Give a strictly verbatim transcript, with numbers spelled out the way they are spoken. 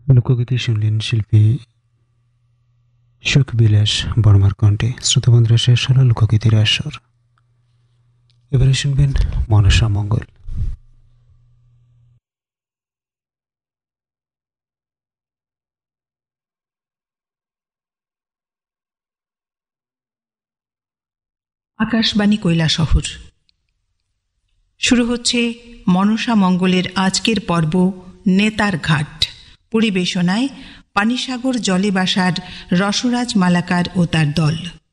লোকগীতি শুনলেন শিল্পী সুখবিলাস বর্মার কণ্ঠে। শ্রোতাবন্ধুরা, শেষ হল লোকগীতির আসর। এবারে শুনবেন মনসা মঙ্গল। আকাশবাণী কৈলাসহর শুরু হচ্ছে মনসা মঙ্গলের আজকের পর্ব নেতার ঘাট। পরিবেশনায় পানিসাগর জলে বাসার রসরাজ মালাকার ও তার দল।